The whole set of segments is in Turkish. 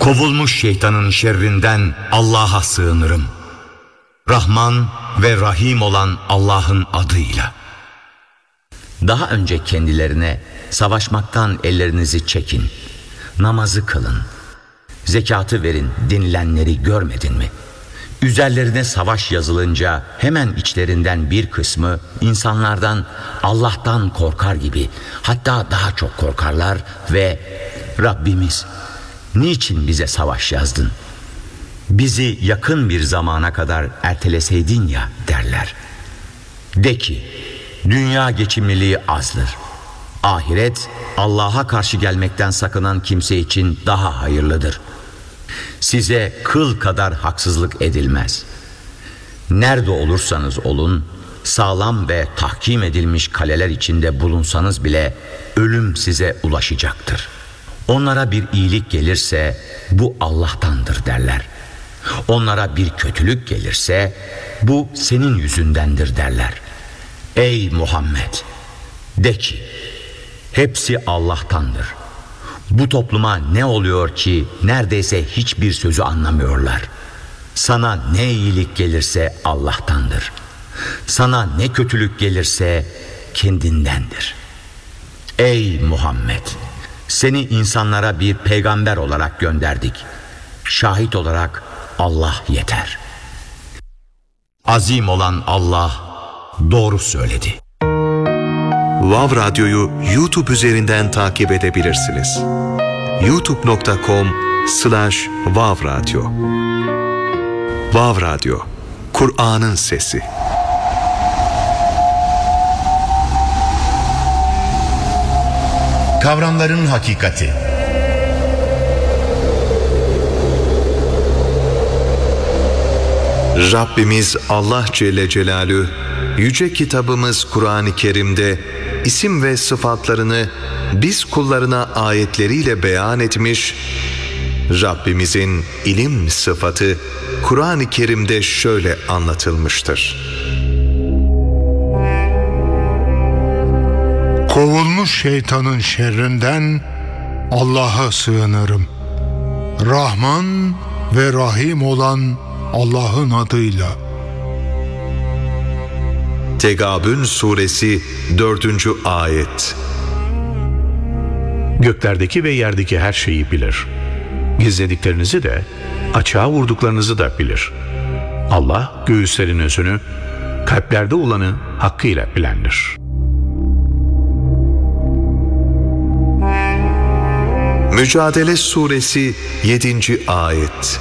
Kovulmuş şeytanın şerrinden Allah'a sığınırım. Rahman ve Rahim olan Allah'ın adıyla. Daha önce kendilerine savaşmaktan ellerinizi çekin, namazı kılın, zekatı verin denilenleri görmedin mi? Üzerlerine savaş yazılınca hemen içlerinden bir kısmı insanlardan Allah'tan korkar gibi, hatta daha çok korkarlar ve Rabbimiz niçin bize savaş yazdın? Bizi yakın bir zamana kadar erteleseydin ya derler. De ki, dünya geçimliliği azdır. Ahiret Allah'a karşı gelmekten sakınan kimse için daha hayırlıdır. Size kıl kadar haksızlık edilmez. Nerede olursanız olun, sağlam ve tahkim edilmiş kaleler içinde bulunsanız bile ölüm size ulaşacaktır. Onlara bir iyilik gelirse bu Allah'tandır derler. Onlara bir kötülük gelirse bu senin yüzündendir derler. Ey Muhammed! De ki, hepsi Allah'tandır. Bu topluma ne oluyor ki neredeyse hiçbir sözü anlamıyorlar? Sana ne iyilik gelirse Allah'tandır. Sana ne kötülük gelirse kendindendir. Ey Muhammed! Seni insanlara bir peygamber olarak gönderdik. Şahit olarak Allah yeter. Azim olan Allah doğru söyledi. Vav Radyo'yu YouTube üzerinden takip edebilirsiniz. youtube.com/Vav Radyo. Vav Radyo, Kur'an'ın sesi. Kavramların hakikati. Rabbimiz Allah Celle Celaluhu, yüce kitabımız Kur'an-ı Kerim'de isim ve sıfatlarını biz kullarına ayetleriyle beyan etmiş. Rabbimizin ilim sıfatı Kur'an-ı Kerim'de şöyle anlatılmıştır. Kovulmuş şeytanın şerrinden Allah'a sığınırım. Rahman ve Rahim olan Allah'ın adıyla. Tegabün suresi 4. ayet. Göklerdeki ve yerdeki her şeyi bilir. Gizlediklerinizi de, açığa vurduklarınızı da bilir. Allah göğüslerin özünü, kalplerde olanı hakkıyla bilendir. Mücadele suresi 7. ayet.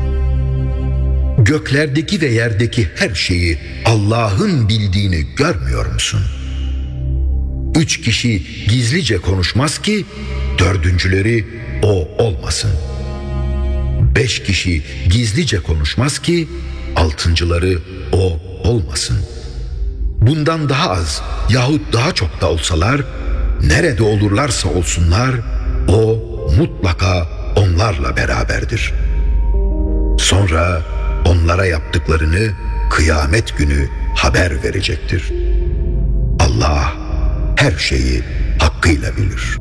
Göklerdeki ve yerdeki her şeyi Allah'ın bildiğini görmüyor musun? 3 kişi gizlice konuşmaz ki dördüncüleri o olmasın. 5 kişi gizlice konuşmaz ki altıncıları o olmasın. Bundan daha az yahut daha çok da olsalar, nerede olurlarsa olsunlar, o mutlaka onlarla beraberdir. Sonra onlara yaptıklarını kıyamet günü haber verecektir. Allah her şeyi hakkıyla bilir.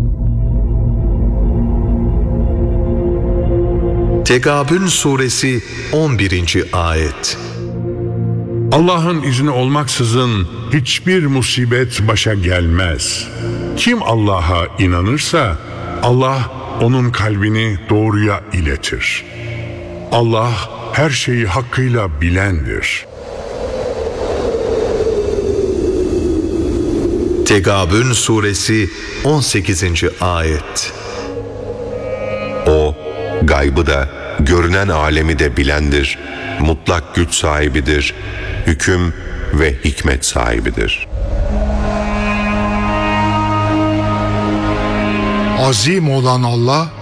Tegabün suresi 11. ayet. Allah'ın izni olmaksızın hiçbir musibet başa gelmez. Kim Allah'a inanırsa Allah onun kalbini doğruya iletir. Allah her şeyi hakkıyla bilendir. Tegabün suresi 18. ayet. O, gaybı da, görünen alemi de bilendir, mutlak güç sahibidir, hüküm ve hikmet sahibidir. Azim olan Allah